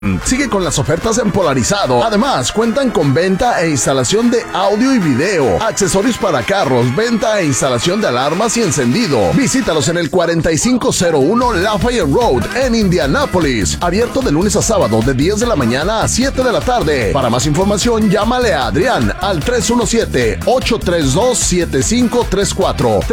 Sigue con las ofertas en Polarizado. Además, cuentan con venta e instalación de audio y video, accesorios para carros, venta e instalación de alarmas y encendido. Visítalos en el 4501 Lafayette Road en Indianápolis. Abierto de lunes a sábado de 10 de la mañana a 7 de la tarde. Para más información, llámale a Adrián al 317-832-7534.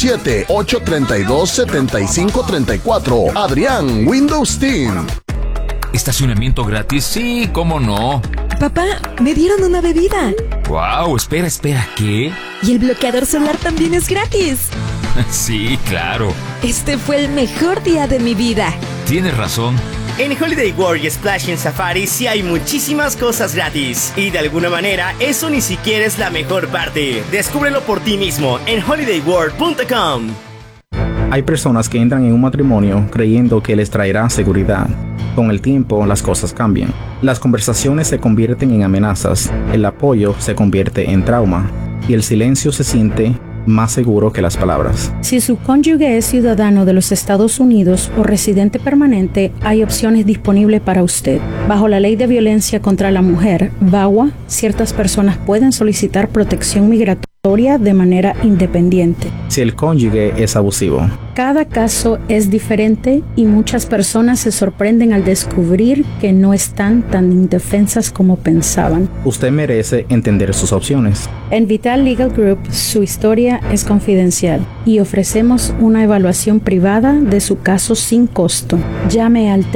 317-832-7534. Adrián Windows Team. ¿Estacionamiento gratis? Sí, ¿cómo no? Papá, me dieron una bebida. Wow, espera, ¿qué? Y el bloqueador solar también es gratis. Sí, claro. Este fue el mejor día de mi vida. Tienes razón. En Holiday World y Splash en Safari sí hay muchísimas cosas gratis. Y de alguna manera, eso ni siquiera es la mejor parte. Descúbrelo por ti mismo en holidayworld.com. Hay personas que entran en un matrimonio creyendo que les traerá seguridad. Con el tiempo, las cosas cambian. Las conversaciones se convierten en amenazas, el apoyo se convierte en trauma y el silencio se siente más seguro que las palabras. Si su cónyuge es ciudadano de los Estados Unidos o residente permanente, hay opciones disponibles para usted. Bajo la Ley de Violencia contra la Mujer, VAWA, ciertas personas pueden solicitar protección migratoria de manera independiente. Si el cónyuge es abusivo. Cada caso es diferente y muchas personas se sorprenden al descubrir que no están tan indefensas como pensaban. Usted merece entender sus opciones. En Vital Legal Group, su historia es confidencial y ofrecemos una evaluación privada de su caso sin costo. Llame al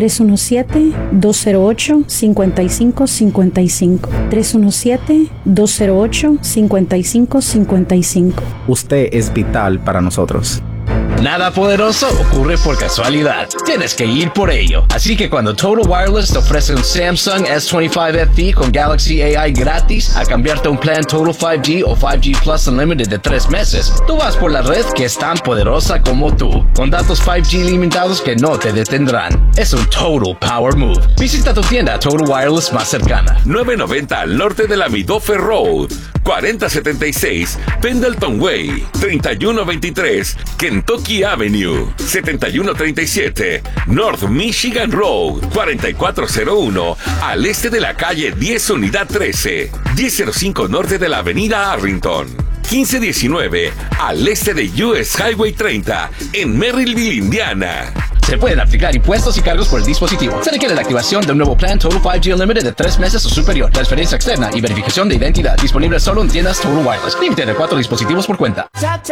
317-208-5555. 317-208-5555. Usted es vital para nosotros. Nada poderoso ocurre por casualidad. Tienes que ir por ello. Así que cuando Total Wireless te ofrece un Samsung S25 FE con Galaxy AI gratis a cambiarte un plan Total 5G o 5G Plus Unlimited de 3 meses, tú vas por la red que es tan poderosa como tú, con datos 5G limitados que no te detendrán. Es un Total Power Move. Visita tu tienda Total Wireless más cercana. 990 al norte de la Midoffer Road, 4076 Pendleton Way, 3123 Kentucky Avenue, 7137 North Michigan Road, 4401 al este de la calle 10 Unidad 13, 1005 norte de la avenida Arlington, 1519 al este de US Highway 30 en Merrillville, Indiana. Se pueden aplicar impuestos y cargos por el dispositivo. Se requiere la activación de un nuevo plan Total 5G Unlimited de 3 meses o superior. Transferencia externa y verificación de identidad. Disponible solo en tiendas Total Wireless. Límite de 4 dispositivos por cuenta.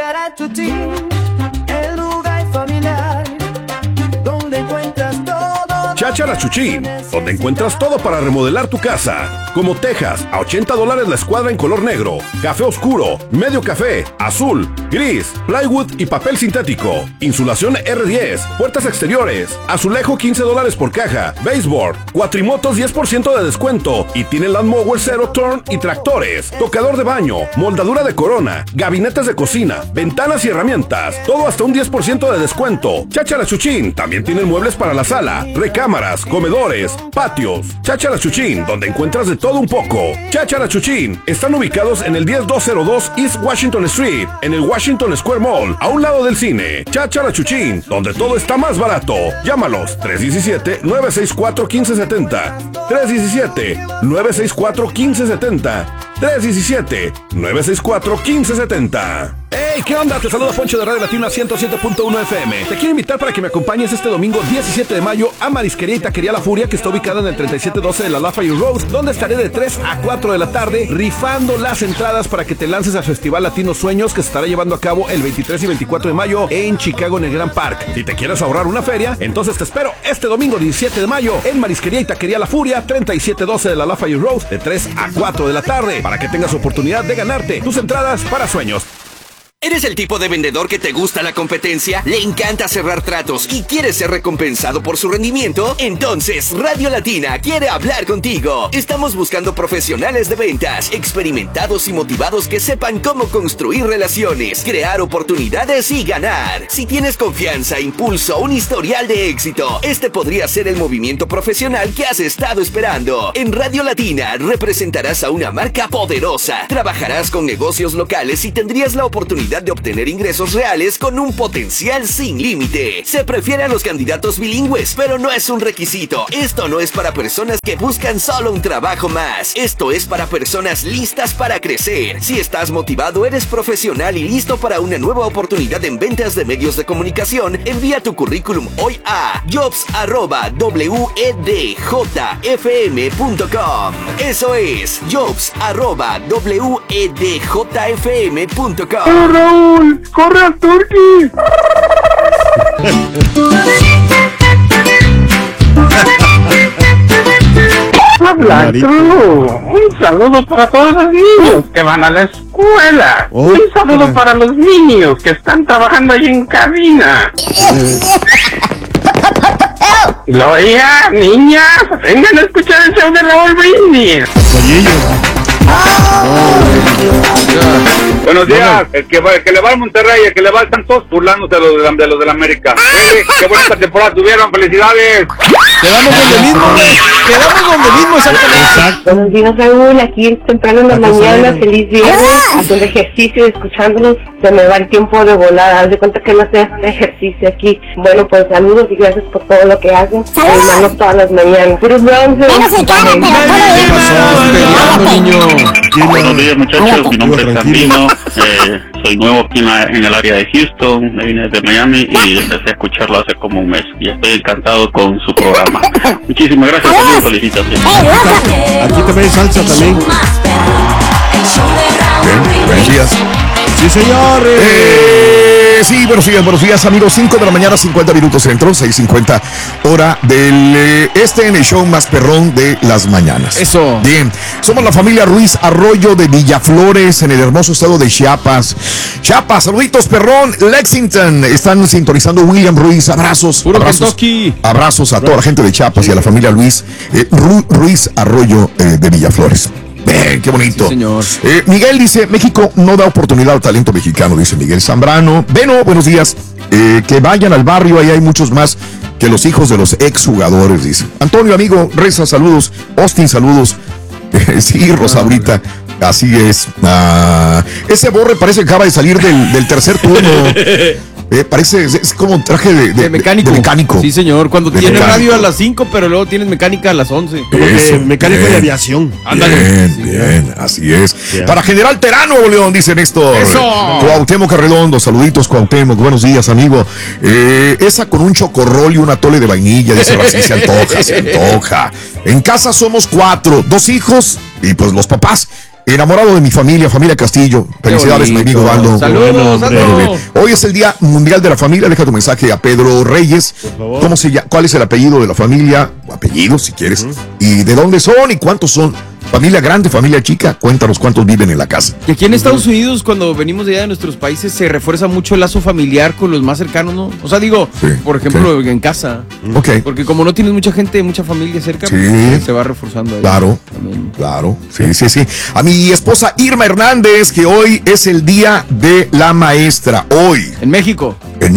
El lugar familiar donde encuentras todo. Cháchara Chuchín, donde encuentras todo para remodelar tu casa, como tejas a $80 la escuadra en color negro, café oscuro, medio café, azul, gris, plywood y papel sintético, insulación R10, puertas exteriores, azulejo $15 por caja, baseboard, cuatrimotos 10% de descuento y tiene lawnmower Zero Turn y tractores, tocador de baño, moldadura de corona, gabinetes de cocina, ventanas y herramientas, todo hasta un 10% de descuento. Cháchara Chuchín también tiene muebles para la sala, recámaras, comedores, patios. Cháchara Chuchín, donde encuentras de todo un poco. Cháchara Chuchín están ubicados en el 10202 East Washington Street, en el Washington Square Mall, a un lado del cine. Cháchara Chuchín, donde todo está más barato. Llámalos 317-964-1570. 317-964-1570. 317-964-1570. ¡Hey! ¿Qué onda? Te saluda Poncho de Radio Latina 107.1 FM. Te quiero invitar para que me acompañes este domingo 17 de mayo a Marisquería y Taquería La Furia, que está ubicada en el 3712 de la Lafayette Road, donde estaré de 3 a 4 de la tarde rifando las entradas para que te lances al Festival Latino Sueños, que se estará llevando a cabo el 23 y 24 de mayo en Chicago, en el Grand Park. Si te quieres ahorrar una feria, entonces te espero este domingo 17 de mayo en Marisquería y Taquería La Furia, 3712 de la Lafayette Road, de 3 a 4 de la tarde, para que tengas oportunidad de ganarte tus entradas para sueños. ¿Eres el tipo de vendedor que te gusta la competencia? ¿Le encanta cerrar tratos y quieres ser recompensado por su rendimiento? Entonces, Radio Latina quiere hablar contigo. Estamos buscando profesionales de ventas, experimentados y motivados que sepan cómo construir relaciones, crear oportunidades y ganar. Si tienes confianza, impulso, un historial de éxito, este podría ser el movimiento profesional que has estado esperando. En Radio Latina representarás a una marca poderosa, trabajarás con negocios locales y tendrías la oportunidad oportunidad de obtener ingresos reales con un potencial sin límite. Se prefiere a los candidatos bilingües, pero no es un requisito. Esto no es para personas que buscan solo un trabajo más. Esto es para personas listas para crecer. Si estás motivado, eres profesional y listo para una nueva oportunidad en ventas de medios de comunicación, envía tu currículum hoy a jobs@wedjfm.com. Eso es jobs@wedjfm.com. Raúl, corre al Turqui. Habla tú. Un saludo para todos los niños que van a la escuela. Un saludo para los niños que están trabajando ahí en cabina. Lo oía, niñas, vengan a escuchar el show de Raúl Brindis. Buenos días, el que le va al Monterrey, el que le va al Santos, burlándose de los de la América. Qué buena temporada tuvieron, felicidades. Quedamos donde mismo, exactamente. Buenos días, Raúl, aquí temprano en la mañana, feliz viernes, haciendo ejercicio y escuchándolos, se me va el tiempo de volada, haz de cuenta que no estoy haciendo ejercicio aquí. Bueno, pues saludos y gracias por todo lo que hacen, hermanos, todas las mañanas. Buenos días, muchachos, mi nombre es Camino, soy nuevo aquí en el área de Houston, me vine desde Miami y empecé a escucharlo hace como un mes y estoy encantado con su programa. Muchísimas gracias, saludos, felicitaciones. Aquí también salsa también. Bien, buenos días. Sí, señor. Sí, buenos días, amigos. 5 de la mañana, 50 minutos centro, 6:50 hora del en el show más perrón de las mañanas. Eso. Bien, somos la familia Ruiz Arroyo de Villaflores, en el hermoso estado de Chiapas. Chiapas, saluditos, perrón. Lexington, están sintonizando William Ruiz. Abrazos. Puro abrazos, Kentucky. abrazos a toda la gente de Chiapas y a la familia Ruiz Arroyo de Villaflores. Qué bonito. Sí, señor. Miguel dice, México no da oportunidad al talento mexicano, dice Miguel Zambrano. Beno, buenos días. Que vayan al barrio, ahí hay muchos más que los hijos de los exjugadores, dice. Antonio, amigo, Reza, saludos. Austin, saludos. Sí, Rosabrita, así es. Ese Borre parece que acaba de salir del tercer turno. Parece, es como un traje de mecánico. Sí, señor. Cuando tiene radio a las 5, pero luego tienes mecánica a las 11. Mecánico de aviación. Bien, así es. Bien. Para General Terano, León, dice Néstor. ¡Eso! Cuauhtémoc Arredondo, saluditos, Cuauhtémoc. Buenos días, amigo. Esa con un chocorrol y un atole de vainilla, dice Rací, se antoja. En casa somos 4, 2 hijos y pues los papás. Enamorado de mi familia Castillo. Felicidades, mi amigo Baldo. Saludos. Hoy es el Día Mundial de la Familia. Deja tu mensaje a Pedro Reyes. ¿Cómo se llama? ¿Cuál es el apellido de la familia? O apellido, si quieres. ¿Y de dónde son y cuántos son? Familia grande, familia chica, cuéntanos cuántos viven en la casa. Y aquí en Estados Unidos, cuando venimos de allá de nuestros países, se refuerza mucho el lazo familiar con los más cercanos, ¿no? O sea, digo, por ejemplo, en casa. Ok. Porque como no tienes mucha gente, mucha familia cerca, pues, se va reforzando ahí. Claro. Sí. A mi esposa Irma Hernández, que hoy es el Día de la Maestra. Hoy. En México.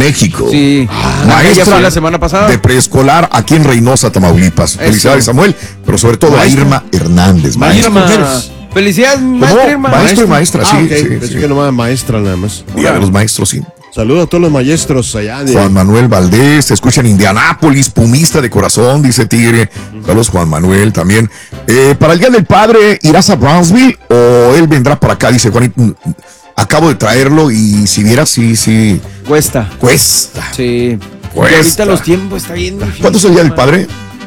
Sí. Maestra fue la semana pasada. De preescolar aquí en Reynosa, Tamaulipas. Felicidades, Samuel, pero sobre todo a Irma Hernández. Felicidades, maestra Irma. Maestro y maestra, sí. Pensé que nomás maestra nada más. Día de los maestros, sí. Saludos a todos los maestros allá. Juan Manuel Valdés, te escucha en Indianápolis, pumista de corazón, dice Tigre. Saludos, Juan Manuel, también. Para el Día del Padre, ¿irás a Brownsville o él vendrá para acá? Dice Juanito. Acabo de traerlo y si vieras, sí. Cuesta. Sí. Y ahorita los tiempos está bien difícil. ¿Cuándo es el Día del Padre?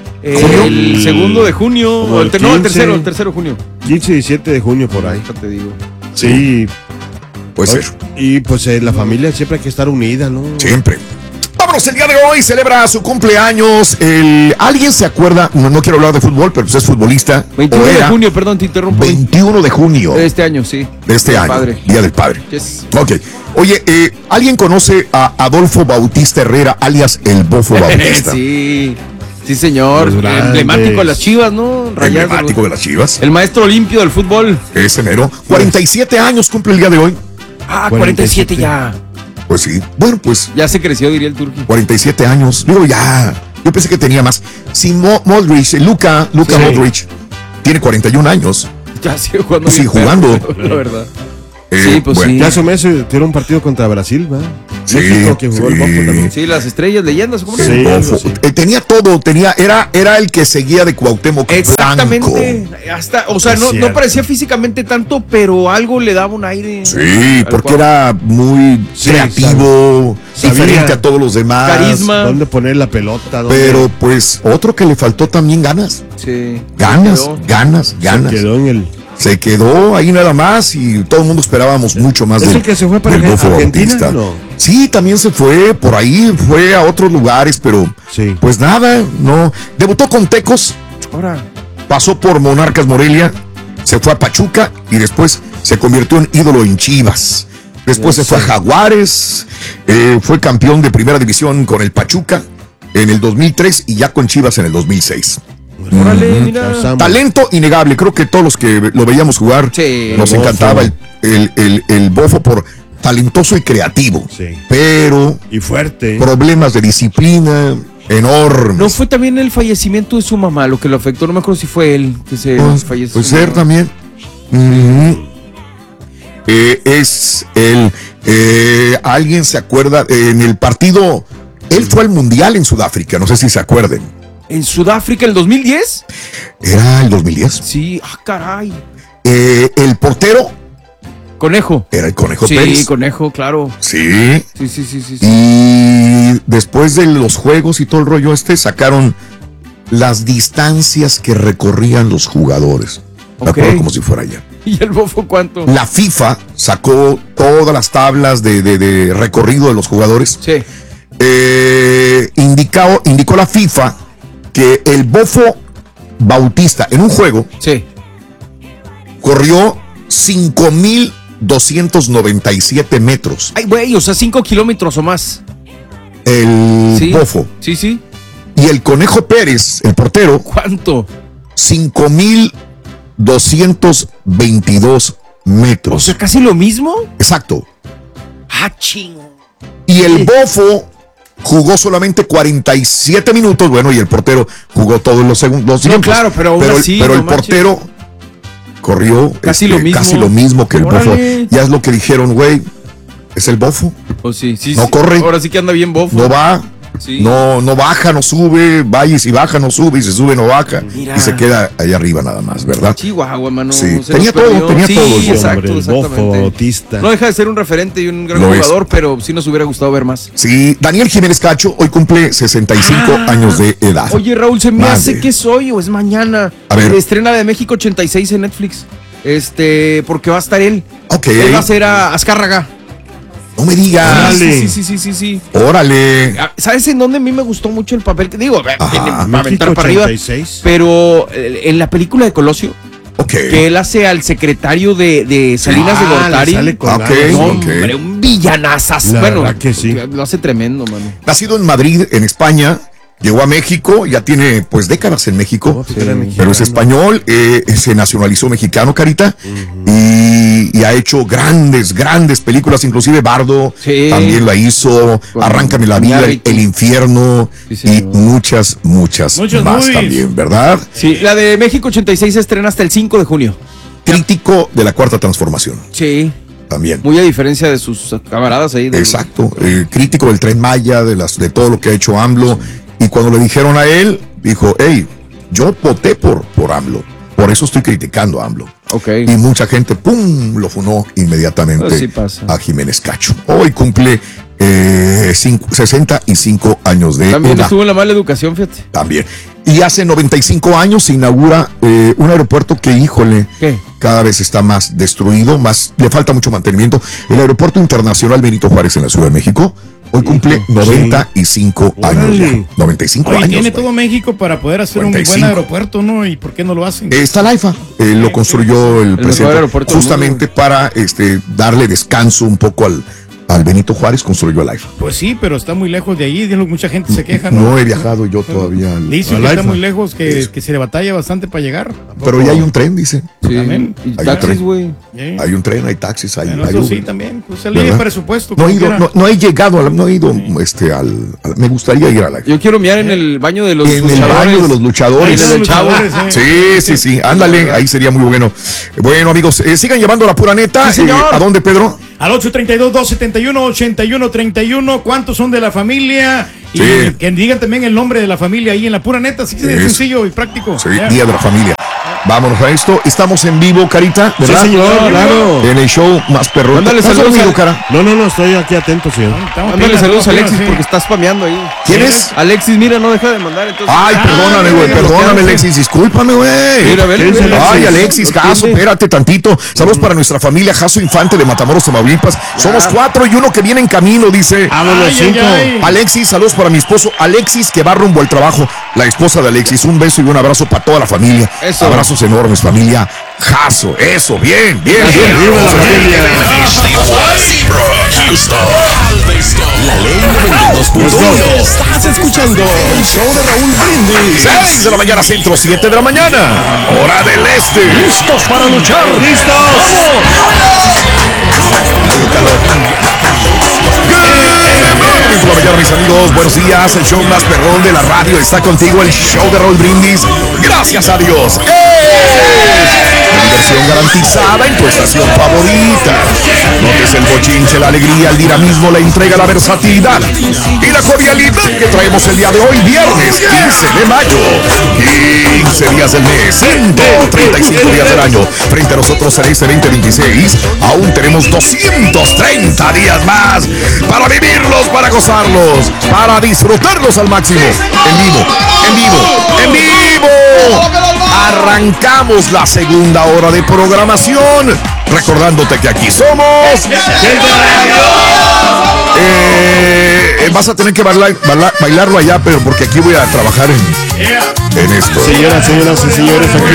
El 2 de junio. El 3 de junio. 15 y 17 de junio por ahí. Te digo. Sí. Puede ser. Y pues la familia siempre hay que estar unida, ¿no? Siempre. Vámonos, el día de hoy celebra su cumpleaños. ¿Alguien se acuerda? No quiero hablar de fútbol, pero pues es futbolista. 21 de junio, perdón, te interrumpo. 21 de junio. De este año, sí. De este año. Padre. Día del Padre. Yes. Ok. Oye, ¿alguien conoce a Adolfo Bautista Herrera, alias el Bofo Bautista? Sí, señor. Emblemático de las Chivas, ¿no? Emblemático de las Chivas. El maestro limpio del fútbol. Ese mero. 47 años cumple el día de hoy. 47 ya. Pues sí. Bueno, pues. Ya se creció, diría el Turqui. 47 años. Digo, ya. Yo pensé que tenía más. Sí, Modric, Luka Modric, tiene 41 años. Ya sigue jugando. Sí, jugando. La verdad. Sí, pues bueno, sí. ya hace un mes tuvieron un partido contra Brasil, ¿va? Sí, México, que jugó el Bofo también. Sí, las estrellas, leyendas, ¿cómo Sí, Bofo. sí. Tenía todo, era el que seguía de Cuauhtémoc Exactamente. Blanco. Hasta, o sea, Es no cierto. parecía físicamente tanto, pero algo le daba un aire. Sí, al porque Cuau. era muy Sí, creativo, sabía. diferente a todos los demás. Carisma. ¿Dónde poner la pelota? ¿Dónde? Pero pues otro que le faltó también ganas. Sí. Ganas, Se quedó. ganas, Se ganas. quedó en el... Se quedó ahí nada más y todo el mundo esperábamos mucho más ¿Es del, el que se fue para del Bofo Argentina? Bautista. No. Sí, también se fue por ahí, fue a otros lugares, pero Sí. pues nada, no. Debutó con Tecos, Ahora. pasó por Monarcas Morelia, se fue a Pachuca y después se convirtió en ídolo en Chivas. Después Ya se fue a sé. Jaguares, fue campeón de primera división con el Pachuca en el 2003 y ya con Chivas en el 2006. Órale, mira. Talento innegable, creo que todos los que lo veíamos jugar Sí. nos El Bofo. encantaba el Bofo por talentoso y creativo, Sí. pero Y fuerte. problemas de disciplina enormes. No fue también el fallecimiento de su mamá lo que lo afectó, no me acuerdo si fue él que se falleció. Puede ser también. Es el alguien se acuerda en el partido. Él fue al mundial en Sudáfrica, no sé si se acuerden. ¿En Sudáfrica el 2010? Era el 2010. Sí, caray. El portero Conejo. era el Conejo Sí, Pérez. Conejo, claro. Sí. Sí. Y después de los juegos y todo el rollo sacaron las distancias que recorrían los jugadores. Me Ok. acuerdo como si fuera ayer. ¿Y el Bofo cuánto? La FIFA sacó todas las tablas de recorrido de los jugadores. Sí. Indicó la FIFA que el Bofo Bautista en un juego Sí. corrió 5,297 metros. Ay, güey, o sea, 5 kilómetros o más. El Sí. Bofo. Sí. Y el Conejo Pérez, el portero, ¿Cuánto? 5,222 metros. O sea, casi lo mismo. Exacto. Ah, chingo. Y el Bofo jugó solamente 47 minutos, bueno, y el portero jugó todos los segundos. No, claro, pero aún así, pero no el manches. portero corrió Casi lo mismo. casi lo mismo que el Órale. Bofo. Ya es lo que dijeron, güey, es el Bofo. Pues sí. No corre. Ahora sí que anda bien Bofo. No va, Sí. no baja, no sube, vaya y si baja, no sube, y si sube, no baja. Mira. Y se queda ahí arriba nada más, ¿verdad? Chihuahua, mano. Sí, se tenía nos perdió. todo, tenía Sí, todo. exacto, el Bofo exactamente. Bautista. No deja de ser un referente y un gran Lo es. jugador, pero sí nos hubiera gustado ver más. Sí, Daniel Jiménez Cacho hoy cumple 65 años de edad. Oye, Raúl, se me Madre. hace que es hoy o es mañana. A ver. Estrena de México 86 en Netflix. Porque va a estar él. Ok. Él va a ser a Azcárraga. No me digas. Órale. Sí. Órale. ¿Sabes en dónde a mí me gustó mucho el papel? Que digo, tiene para México aventar para arriba. 86. Pero en la película de Colosio, Ok. que él hace al secretario de Salinas de Ah, le Gortari. sale con Ok. ganas. No, ok. hombre, un villanazas. La Bueno, verdad que sí. lo hace tremendo, mano. Nacido en Madrid, en España, llegó a México, ya tiene pues décadas en México, pero es español, se nacionalizó mexicano, Carita, y ha hecho grandes películas, inclusive Bardo Sí. también la hizo, Con Arráncame la vida, Iñárritu. El infierno Sí, y señor. muchas Muchas más movies. también, ¿verdad? Sí, la de México 86 se estrena hasta el 5 de junio. Crítico de la Cuarta Transformación, Sí, también. muy a diferencia de sus camaradas ahí. Exacto, crítico del Tren Maya, de todo lo que ha hecho AMLO. Y cuando le dijeron a él, dijo, hey, yo voté por AMLO, por eso estoy criticando a AMLO. Ok. Y mucha gente, ¡pum!, lo funó inmediatamente Así pasa. a Jiménez Cacho. Hoy cumple 65 años de También edad. estuvo en la mala educación, fíjate. También. Y hace 95 años se inaugura un aeropuerto que, híjole, ¿Qué? cada vez está más destruido, le falta mucho mantenimiento. El Aeropuerto Internacional Benito Juárez en la Ciudad de México hoy cumple 95 años ya. 95 Oye, años. tiene güey. todo México para poder hacer un 95. buen aeropuerto, ¿no? ¿Y por qué no lo hacen? Está la IFA, lo construyó el mejor presidente aeropuerto del justamente para darle descanso un poco al Benito Juárez construyó el AIFA. Pues sí, pero está muy lejos de ahí, mucha gente se queja, ¿no? No he viajado yo todavía Dicen que está muy lejos, que se le batalla bastante para llegar. Pero ya hay un tren, dice. Sí, hay taxis, güey. Hay un tren, hay taxis, hay eso Uber. sí, también. Pues el de presupuesto. No he ido, no he llegado, no he ido me gustaría ir a la... Yo quiero mirar en el baño de los luchadores. En el baño de los luchadores. Ahí en el Chavo. Sí, ándale, ahí sería muy bueno. Bueno, amigos, sigan llevando la pura neta. Sí, señor. ¿A dónde, Pedro? Al 832-271-8131. ¿Cuántos son de la familia? Y que digan también el nombre de la familia ahí en la pura neta. Así que es sencillo y práctico. Sí, Día de la Familia. Vámonos a esto. Estamos en vivo, Carita, ¿verdad? Sí, señor, claro. En el show más perrón. Mándale saludos, cara. No, estoy aquí atento, señor. Mándale saludos a Alexis porque está spameando ahí. ¿Quién es? Alexis, mira, no deja de mandar entonces. Ay, perdóname, güey, perdóname, Alexis, discúlpame, güey. Ay, Alexis, Jaso, espérate tantito. Saludos para nuestra familia Jaso Infante de Matamoros, Tamaulipas. Somos 4 y uno que viene en camino, dice. Vámonos, 5. Alexis, saludos para mi esposo Alexis, que va rumbo al trabajo. La esposa de Alexis, un beso y un abrazo para toda la familia. Eso. Abrazos enormes, familia Jaso. Eso, bien. ¡Viva la familia! La ley 92.1. Estás escuchando el show de Raúl Brindis. 6 de la mañana, centro, 7 de la mañana. Hora del este. ¿Listos para luchar? ¡Listos! Por la mañana, mis amigos, buenos días. El show más perrón de la radio está contigo. El show de Raúl Brindis. Gracias a Dios. La diversión garantizada en tu estación favorita. Notes el bochinche, la alegría, el dinamismo, la entrega, la versatilidad y la cordialidad que traemos el día de hoy, viernes 15 de mayo. 15 días del mes, 135 días del año. Frente a nosotros en este 2026, aún tenemos 230 días más para vivirlos, para gozarlos, para disfrutarlos al máximo. En vivo. Arrancamos la segunda hora de programación. Recordándote que aquí somos... vas a tener que bailarlo allá, pero porque aquí voy a trabajar en esto. Señoras y señores, aquí